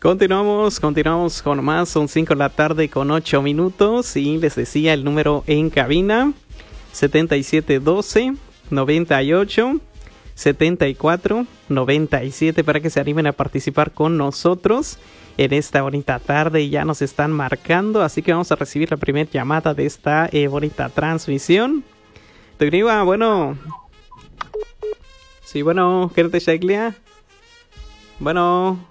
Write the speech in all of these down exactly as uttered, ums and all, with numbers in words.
Continuamos, continuamos con más, son cinco de la tarde con ocho minutos y les decía el número en cabina, setenta y siete doce, noventa y ocho, setenta y cuatro, noventa y siete para que se animen a participar con nosotros en esta bonita tarde y ya nos están marcando, así que vamos a recibir la primera llamada de esta eh, bonita transmisión. Tugniwa, bueno. Sí, bueno, ¿qué te shaglia? Bueno.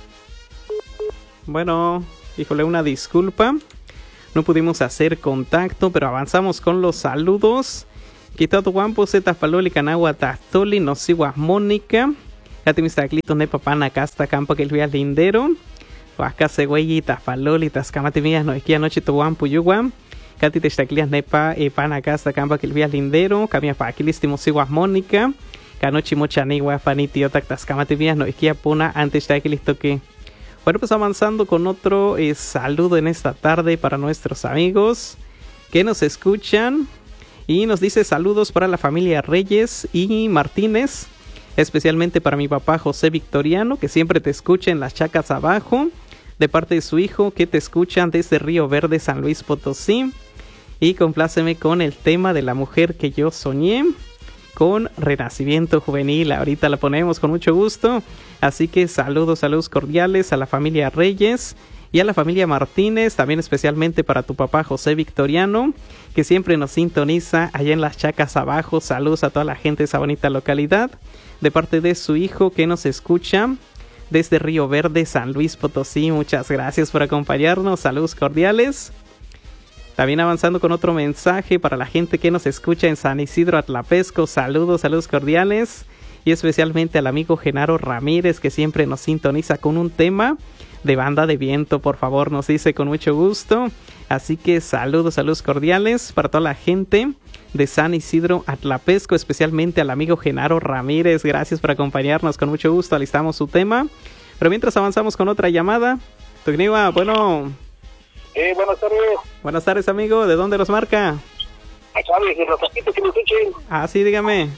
Bueno, híjole, una disculpa. No pudimos hacer contacto, pero avanzamos con los saludos. Quitado guampo, zeta paloli, canagua, tastoli, nosiwa, mónica. Catimistaclito, nepa, pana, casta, campo, que el vía lindero. Acá se güey, tafaloli, tascamate mías, no esquía noche, tu guampo, yuguam. Cati testaclias, nepa, e pana, casta, campo, que el vía lindero. Camia pa aquí, listimo, siwa, mónica. Canochi, mocha, nigua, panitio, tascamate mías, no esquía, puna, antes de aquí, listo que. Bueno, pues avanzando con otro eh, saludo en esta tarde para nuestros amigos que nos escuchan. Y nos dice saludos para la familia Reyes y Martínez, especialmente para mi papá José Victoriano, que siempre te escucha en las chacas abajo, de parte de su hijo que te escuchan desde Río Verde, San Luis Potosí. Y compláceme con el tema de la mujer que yo soñé, con Renacimiento Juvenil. Ahorita la ponemos con mucho gusto. Así que saludos, saludos cordiales a la familia Reyes y a la familia Martínez, también especialmente para tu papá José Victoriano, que siempre nos sintoniza allá en las chacas abajo. Saludos a toda la gente de esa bonita localidad, de parte de su hijo que nos escucha desde Río Verde, San Luis Potosí. Muchas gracias por acompañarnos, saludos cordiales. También avanzando con otro mensaje para la gente que nos escucha en San Isidro Atlapesco. Saludos, saludos cordiales. Y especialmente al amigo Genaro Ramírez, que siempre nos sintoniza con un tema de Banda de Viento. Por favor, nos dice con mucho gusto. Así que saludos, saludos cordiales para toda la gente de San Isidro Atlapesco, especialmente al amigo Genaro Ramírez. Gracias por acompañarnos, con mucho gusto alistamos su tema. Pero mientras avanzamos con otra llamada. Tugniwa, bueno... Eh, buenas tardes. Buenas tardes, amigo. ¿De dónde nos marca? A Chávez, de los taquitos que me escuchen. Ah, sí, dígame.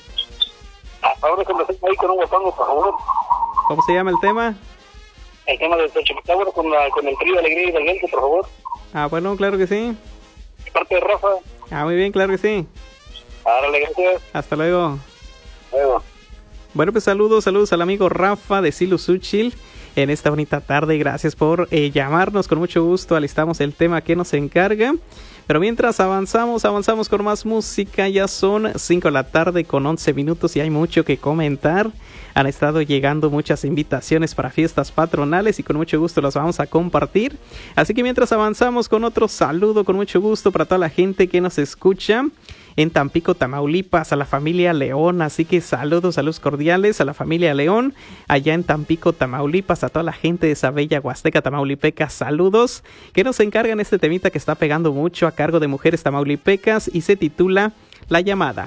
Ahora que me estén ahí con un guapango, por favor. ¿Cómo se llama el tema? El tema del Xochipitagua con, la, con el trío de Alegría y Valiente, por favor. Ah, bueno, claro que sí. De parte de Rafa. Ah, muy bien, claro que sí. Árale, gracias. Hasta luego. Luego. Bueno, pues saludos, saludos al amigo Rafa de Silusuchil en esta bonita tarde. Gracias por eh, llamarnos, con mucho gusto alistamos el tema que nos encarga. Pero mientras avanzamos, avanzamos con más música. Ya son cinco de la tarde con once minutos y hay mucho que comentar. Han estado llegando muchas invitaciones para fiestas patronales y con mucho gusto las vamos a compartir. Así que mientras avanzamos con otro saludo, con mucho gusto para toda la gente que nos escucha en Tampico, Tamaulipas, a la familia León. Así que saludos, saludos cordiales a la familia León, allá en Tampico, Tamaulipas, a toda la gente de esa bella Huasteca Tamaulipeca. Saludos, que nos encargan este temita que está pegando mucho a cargo de mujeres tamaulipecas y se titula La Llamada.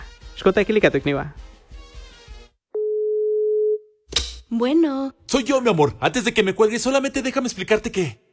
Bueno. Soy yo, mi amor. Antes de que me cuelgues, solamente déjame explicarte que...